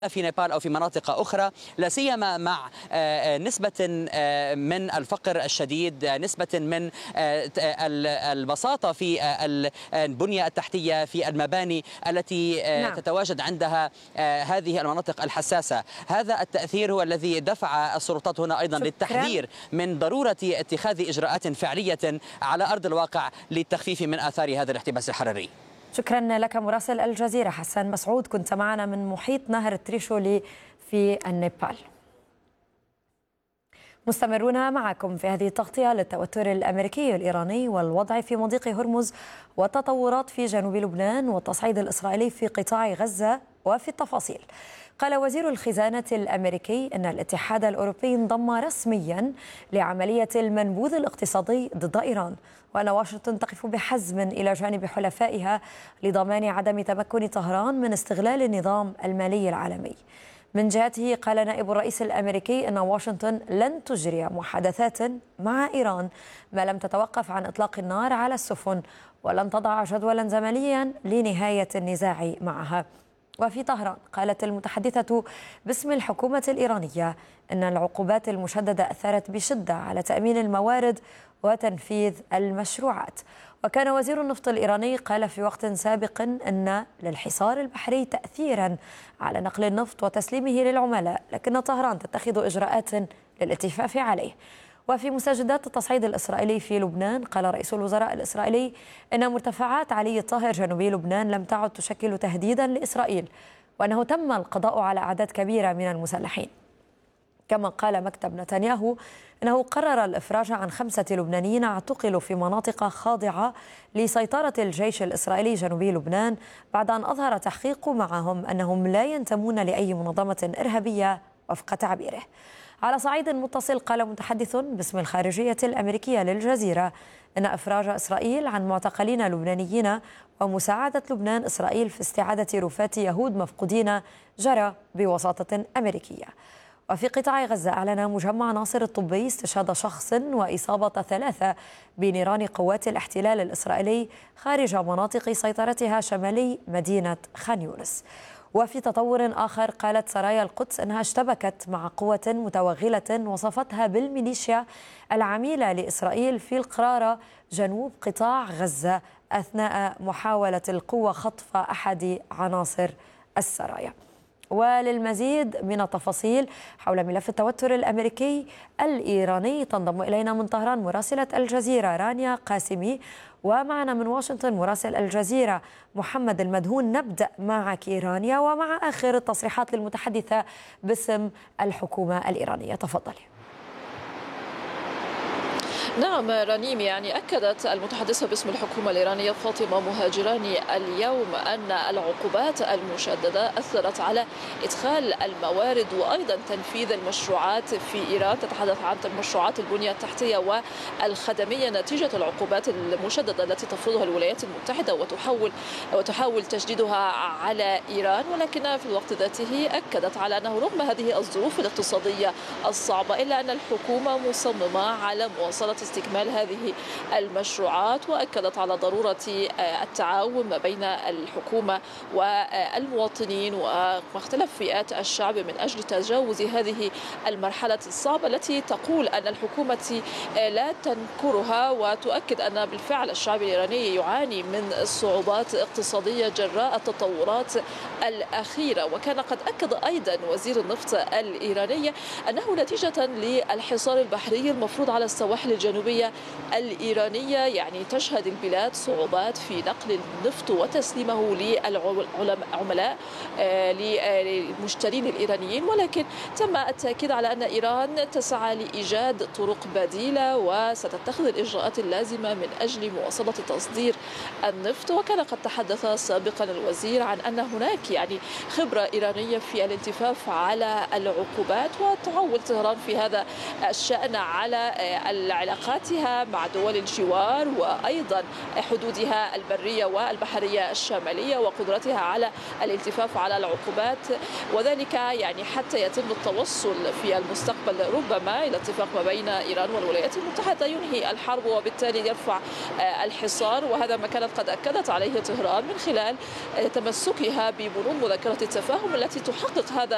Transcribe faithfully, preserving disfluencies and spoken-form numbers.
في نيبال أو في مناطق أخرى، لا سيما مع نسبة من الفقر الشديد، نسبة من البساطة في البنية التحتية، في المباني التي نعم. تتواجد عندها هذه المناطق الحساسة. هذا التأثير هو الذي دفع السلطات هنا أيضا شكرا. للتحذير من ضرورة اتخاذ إجراءات فعلية على أرض الواقع للتخفيف من آثار هذا الاحتباس الحراري. شكرا لك مراسل الجزيرة حسن مسعود، كنت معنا من محيط نهر تريشولي في النيبال. مستمرون معكم في هذه التغطية للتوتر الأمريكي الإيراني والوضع في مضيق هرمز والتطورات في جنوب لبنان والتصعيد الإسرائيلي في قطاع غزة. وفي التفاصيل، قال وزير الخزانة الأمريكي أن الاتحاد الأوروبي انضم رسميا لعملية المنبوذ الاقتصادي ضد إيران، وأن واشنطن تقف بحزم إلى جانب حلفائها لضمان عدم تمكن طهران من استغلال النظام المالي العالمي. من جهته قال نائب الرئيس الأمريكي أن واشنطن لن تجري محادثات مع إيران ما لم تتوقف عن إطلاق النار على السفن، ولن تضع جدولا زمنيا لنهاية النزاع معها. وفي طهران قالت المتحدثة باسم الحكومة الإيرانية أن العقوبات المشددة أثرت بشدة على تأمين الموارد وتنفيذ المشروعات. وكان وزير النفط الإيراني قال في وقت سابق أن للحصار البحري تأثيرا على نقل النفط وتسليمه للعملاء، لكن طهران تتخذ إجراءات للالتفاف عليه. وفي مستجدات التصعيد الإسرائيلي في لبنان قال رئيس الوزراء الإسرائيلي أن مرتفعات علي الطاهر جنوبي لبنان لم تعد تشكل تهديدا لإسرائيل، وأنه تم القضاء على أعداد كبيرة من المسلحين. كما قال مكتب نتنياهو أنه قرر الإفراج عن خمسة لبنانيين اعتقلوا في مناطق خاضعة لسيطرة الجيش الإسرائيلي جنوبي لبنان بعد أن أظهر تحقيق معهم أنهم لا ينتمون لأي منظمة إرهابية وفق تعبيره. على صعيد متصل قال متحدث باسم الخارجية الأمريكية للجزيرة أن إفراج إسرائيل عن معتقلين لبنانيين ومساعدة لبنان إسرائيل في استعادة رفاة يهود مفقودين جرى بوساطة أمريكية. وفي قطاع غزة أعلن مجمع ناصر الطبي استشهاد شخص وإصابة ثلاثة بنيران قوات الاحتلال الإسرائيلي خارج مناطق سيطرتها شمالي مدينة خان يونس. وفي تطور آخر قالت سرايا القدس أنها اشتبكت مع قوة متوغلة وصفتها بالميليشيا العميلة لإسرائيل في القرارة جنوب قطاع غزة أثناء محاولة القوة خطف أحد عناصر السرايا. وللمزيد من التفاصيل حول ملف التوتر الأمريكي الإيراني تنضم إلينا من طهران مراسلة الجزيرة رانيا قاسمي، ومعنا من واشنطن مراسل الجزيرة محمد المدهون. نبدأ معك رانيا ومع آخر التصريحات للمتحدثة باسم الحكومة الإيرانية، تفضلي. نعم رنيم، يعني أكدت المتحدثة باسم الحكومة الإيرانية فاطمة مهاجراني اليوم أن العقوبات المشددة أثرت على إدخال الموارد وأيضا تنفيذ المشروعات في إيران. تتحدث عن مشروعات البنية التحتية والخدمية نتيجة العقوبات المشددة التي تفرضها الولايات المتحدة وتحاول وتحاول تجديدها على إيران، ولكن في الوقت ذاته أكدت على أنه رغم هذه الظروف الاقتصادية الصعبة إلا أن الحكومة مصممة على مواصلة استكمال هذه المشروعات، وأكدت على ضرورة التعاون ما بين الحكومة والمواطنين ومختلف فئات الشعب من أجل تجاوز هذه المرحلة الصعبة التي تقول أن الحكومة لا تنكرها، وتؤكد أن بالفعل الشعب الإيراني يعاني من صعوبات اقتصادية جراء التطورات الأخيرة. وكان قد أكد أيضا وزير النفط الإيراني أنه نتيجة للحصار البحري المفروض على السواحل الجنوبية الإيرانية يعني تشهد البلاد صعوبات في نقل النفط وتسليمه للعملاء للمشترين الإيرانيين، ولكن تم التأكيد على أن إيران تسعى لإيجاد طرق بديلة وستتخذ الإجراءات اللازمة من أجل مواصلة تصدير النفط. وكان قد تحدث سابقا الوزير عن أن هناك يعني خبرة إيرانية في الالتفاف على العقوبات، وتعول طهران في هذا الشأن على علاقاتها مع دول الجوار وأيضا حدودها البرية والبحرية الشمالية وقدرتها على الالتفاف على العقوبات، وذلك يعني حتى يتم التوصل في المستقبل ربما إلى اتفاق ما بين إيران والولايات المتحدة ينهي الحرب وبالتالي يرفع الحصار. وهذا ما كانت قد أكدت عليه طهران من خلال تمسكها ببنود مذكرة التفاهم التي تحقق هذا